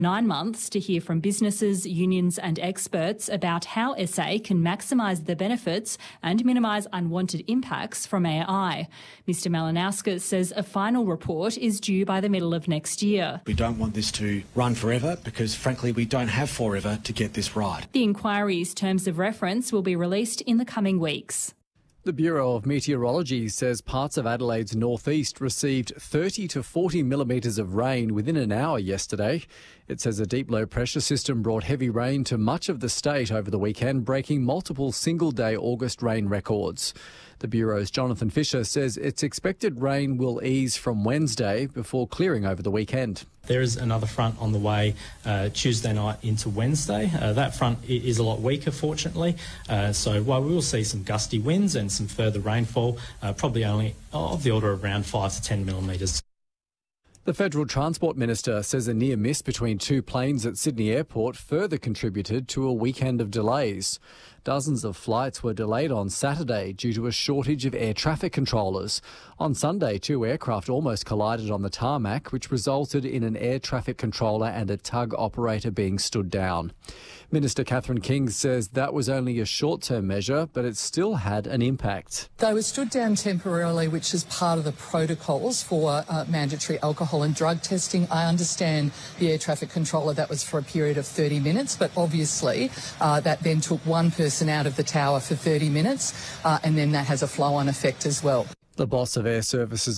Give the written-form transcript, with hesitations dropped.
9 months to hear from businesses, unions and experts about how SA can maximise the benefits and minimise unwanted impacts from AI. Mr Malinauskas says a final report is due by the middle of next year. We don't want this to run forever because, frankly, we don't have forever to get this right. The inquiry's terms of reference will be released in the coming weeks. The Bureau of Meteorology says parts of Adelaide's northeast received 30 to 40 millimetres of rain within an hour yesterday. It says a deep low pressure system brought heavy rain to much of the state over the weekend, breaking multiple single-day August rain records. The Bureau's Jonathan Fisher says its expected rain will ease from Wednesday before clearing over the weekend. There is another front on the way Tuesday night into Wednesday. That front is a lot weaker, fortunately. So while we will see some gusty winds and some further rainfall, probably only of the order of around 5 to 10 millimetres. The Federal Transport Minister says a near miss between two planes at Sydney Airport further contributed to a weekend of delays. Dozens of flights were delayed on Saturday due to a shortage of air traffic controllers. On Sunday, 2 aircraft almost collided on the tarmac, which resulted in an air traffic controller and a tug operator being stood down. Minister Catherine King says that was only a short-term measure, but it still had an impact. They were stood down temporarily, which is part of the protocols for mandatory alcohol and drug testing. I understand the air traffic controller, that was for a period of 30 minutes, but obviously that then took one person out of the tower for 30 minutes, and then that has a flow-on effect as well. The boss of Air Services